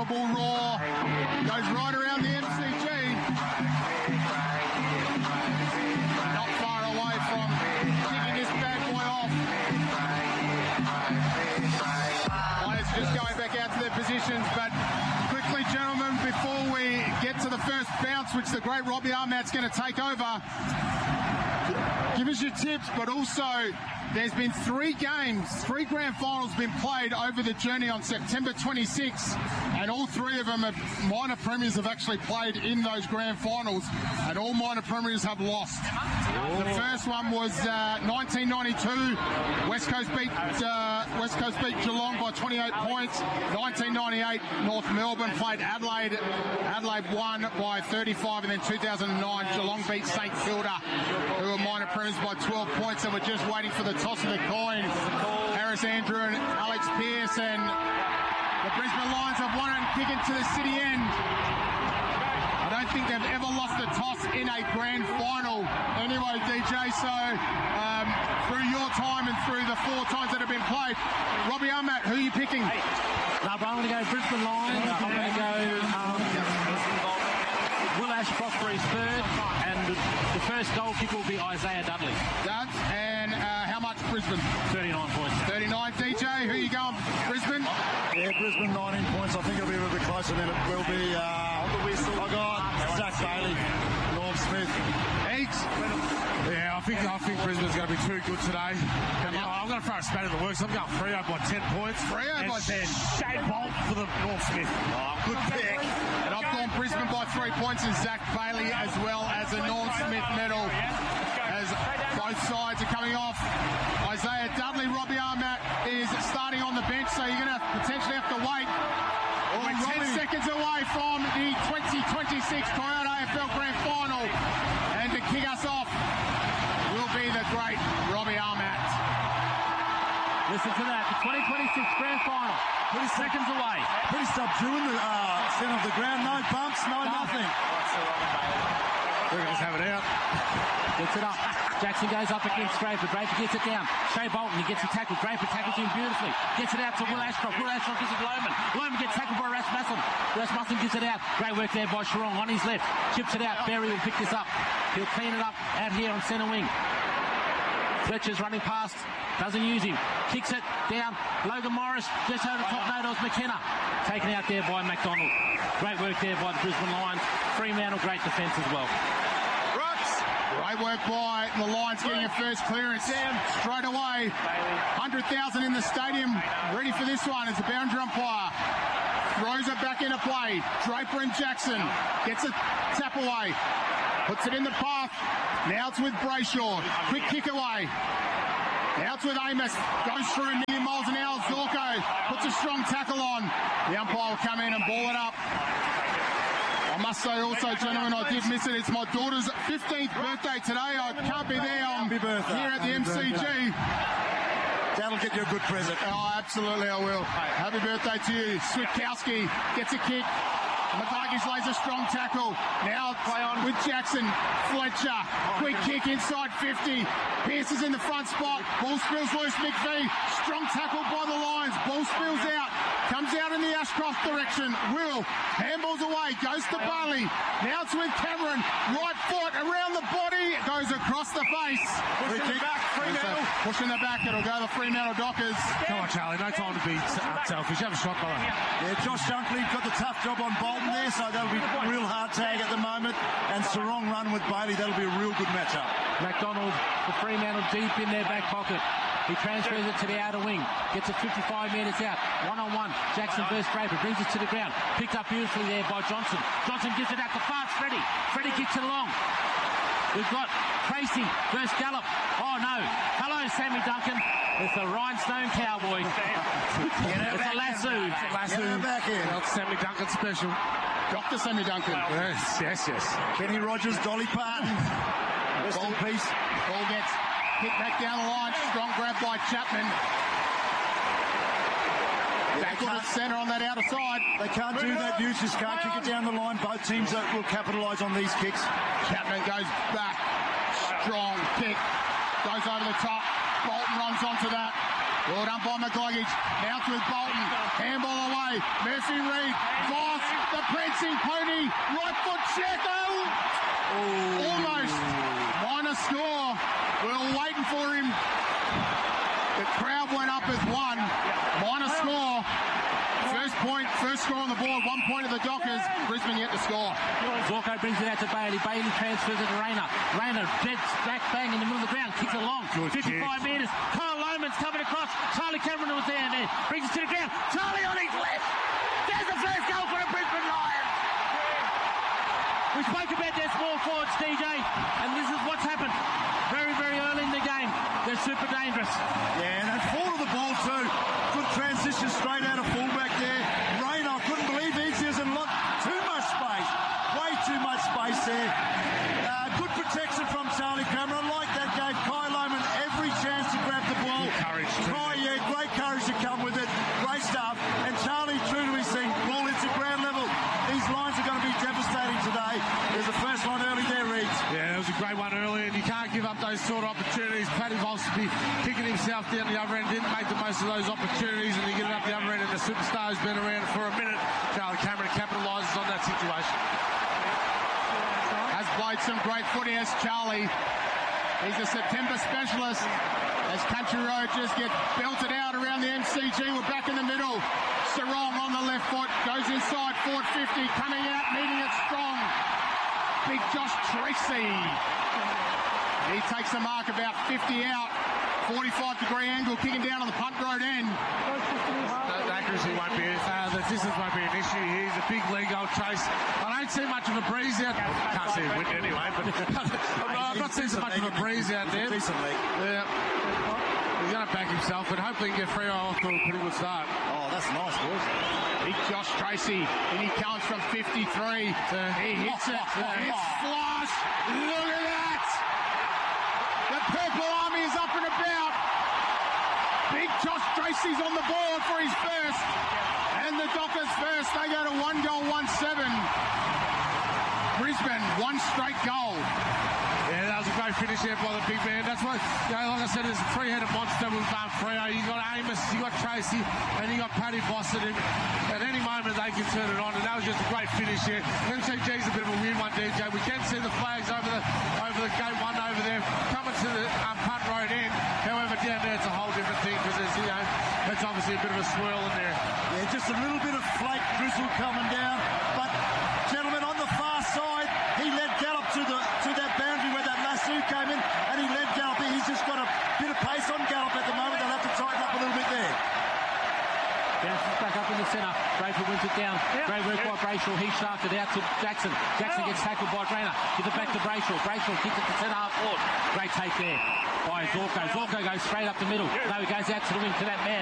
unstoppable roar. Goes right around the MCG. Not far away from kicking this bad boy off. Players just going back out to their positions, but quickly, gentlemen, before we get to the first bounce, which the great Robbie Ahmat's going to take over, give us your tips, but also there's been 3 grand finals been played over the journey on September 26th, and all 3 of them have minor premiers have actually played in those grand finals, and all minor premiers have lost. The first one was 1992. West Coast beat Geelong by 28 points. 1998, North Melbourne played Adelaide. Adelaide won by 35, and then 2009, Geelong beat St Kilda, who were minor premiers by 12 points, and we're just waiting for the toss of the coin. Harris Andrew and Alex Pearce, and the Brisbane Lions have won it and kick it to the city end. I don't think they've ever lost a toss in a grand final. Anyway, DJ, so through your time and through the 4 times that have been played, Robbie Ahmat, who are you picking? I'm going to go Brisbane Lions. I'm going to go Will Ashcroft for his third, and the first goal kick will be Isaiah Dudley. And how much Brisbane? 39 points. 39. DJ, who are you going? Brisbane? Yeah, Brisbane 19 points. I think it'll be a little bit closer than it will be. I got Zach Bailey, Norm Smith. Eats. Yeah, I think Brisbane's going to be too good today. I'm going to throw a spat in the works. I'm going Freo by 10 points. Freo by 10. Shane Bolt for the Norm Smith. Oh, good pick. And I've gone Brisbane by 3 points and Zach Bailey, as well as a Norm Smith medal, as both sides are coming off. Isaiah Dudley, Robbie Ahmat is starting on the bench, so you're going to potentially have to wait. We're 10 seconds away from the 2026 Toyota AFL Grand Final, and to kick us off will be the great Robbie Ahmat. Listen to that, the 2026 Grand Final, 30 seconds away. Pretty subdued in the centre of the ground. No bumps, no nothing. We're going to have it out. Gets it up. Jackson goes up against Draper. Draper gets it down. Shea Bolton, he gets a tackle. Draper tackles him beautifully. Gets it out to Will Ashcroft. Will Ashcroft gives it to Lohman. Lohman gets tackled by Rasmussen. Rasmussen gives it out. Great work there by Sharong on his left. Chips it out. Berry will pick this up. He'll clean it up out here on centre wing. Fletcher's running past. Doesn't use him. Kicks it down. Logan Morris just over the top. Nodos McKenna. Taken out there by McDonald. Great work there by the Brisbane Lions. Fremantle, great defence as well. Great work by the Lions, getting a first clearance straight away. 100,000 in the stadium, ready for this one as the boundary umpire throws it back into play. Draper and Jackson gets a tap away, puts it in the path. Now it's with Brayshaw, quick kick away. Now it's with Amos, goes through a million miles an hour. Zorko puts a strong tackle on. The umpire will come in and ball it up. I must say also, gentlemen, I did miss it. It's my daughter's 15th birthday today. I can't be there. I'm here at the MCG. That'll get you a good present. Oh, absolutely, I will. Happy birthday to you. Switkowski gets a kick. McCluggage lays a strong tackle. Now play on with Jackson. Fletcher, quick kick inside 50. Pearce is in the front spot. Ball spills loose. McVie, strong tackle by the Lions. Ball spills out. Comes out in the Ashcroft direction. Will handballs away. Goes to Bailey. Now it's with Cameron. Right foot around the body. Goes across the face. Pushing it back. Fremantle. Pushing it back. It'll go to the Fremantle Dockers. Come on, Charlie. No time to be selfish. Have a shot, brother. Yeah, Josh Dunkley got the tough job on Bolton there, so that'll be a real hard tag at the moment. And Sarong run with Bailey. That'll be a real good matchup. McDonald, the Fremantle deep in their back pocket. He transfers it to the outer wing. Gets it 55 metres out. One-on-one. Jackson versus Draper. Brings it to the ground. Picked up beautifully there by Johnson. Johnson gives it out to Fast Freddie. Freddie kicks it along. We've got Tracy versus Gallup. Oh, no. Hello, Sammy Duncan. It's the Rhinestone Cowboy. It's a lasso. Get him back in. That's Sammy Duncan special. Dr. Sammy Duncan. Yes. Kenny Rogers, Dolly Parton. Rest in peace. Ball gets kicked back down the line. Strong grab by Chapman. Back to the centre on that outer side. They can't do that. You just can't kick it down the line. Both teams will capitalise on these kicks. Chapman goes back. Strong kick. Goes over the top. Bolton runs onto that. Well done by McCluggage. Now it's with Bolton. Handball away. Murphy Reid. Voss, the prancing pony. Right foot check. Almost. Minor score. We were waiting for him. The crowd went up as one. Minor score. First score on the board. 1 point of the Dockers. Brisbane yet to score. Zorko brings it out to Bailey. Bailey transfers it to Rayner. Rayner dead back bang in the middle of the ground. Kicks it long. 55 metres. Kyle Loman's coming across. Charlie Cameron was there. Brings it to the ground. Charlie on his left. There's the first goal for the Brisbane Lions. We spoke about their small forwards, DJ, and this is what's happened. Very, very early in the game. They're super dangerous. Yeah, and they fall to the ball too. Good transition straight out of fullback there. Rayner, I couldn't believe he hasn't lost too much space. Way too much space there. Good protection from Charlie Cameron. I like that. Gave Kyle Loman every chance to grab the ball. Great courage to come with it. Great stuff. And Charlie, true to his thing, ball hits the ground level. These lines are going to be devastating today. There's the first one early there, Reeds. Yeah, it was a great one early, and you can't give up those sort of opportunities. Paddy Voss would be kicking himself down the other end, didn't make the most of those opportunities, and you get it up the other end, and the superstar's been around for a minute. Charlie Cameron capitalises on that situation. Has played some great footy as Charlie. He's a September specialist. As Country Road just get belted out around the MCG, we're back in the middle. Sarong on the left foot, goes inside, forward 50, coming out, meeting it strong. Big Josh Tracy. He takes the mark about 50 out. 45-degree angle, kicking down on the punt road end. The accuracy won't be, the distance won't be an issue. He's a big leg, old Trace. I don't see much of a breeze out. Can't see a wind anyway, but I'm not seeing so much of a breeze out there. Decent leg. Yeah. He's going to back himself, but hopefully he can get Freo off to a pretty good start. Oh, that's nice, boys. Big Josh Tracy, and he comes from 53. He hits it. It's flush. Look at that. The Purple Army is up and about. Big Josh Tracy's on the board for his first. And the Dockers first. They go to 1 goal, 1-7. Brisbane, one straight goal. Yeah, that was a great finish there by the big man. That's why, like I said, there's a three-headed monster with Freo. You got Amos, you got Tracy, and you got Paddy Voss. At any moment they can turn it on, and that was just a great finish here. MCG's a bit of a weird one, DJ. We can see the flags over the gate one over there coming to the punt road end. However, down there it's a whole different thing because there's that's obviously a bit of a swirl in there. Yeah, just a little bit of flake drizzle coming down, but gentlemen, on the far side, he led Gallup to that boundary where that lasso came in, and he led Gallup in. He's just got a bit of pace on Gallup at the moment. They'll have to tighten up a little bit there. Bounces back up in the centre. Brayshaw wins it down. Great work by Brayshaw. He shafted out to Jackson. Jackson gets tackled by Drainer. Give it back to Brayshaw. Brayshaw kicks it to centre half forward. Great take there by Zorko. Zorko goes straight up the middle. No, he goes out to the wing to that man.